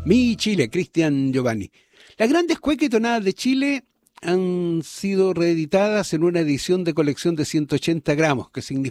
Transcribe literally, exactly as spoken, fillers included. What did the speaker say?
Mi Chile, Cristian Giovanni. Las grandes cuecas y tonadas de Chile han sido reeditadas en una edición de colección de ciento ochenta gramos, que significa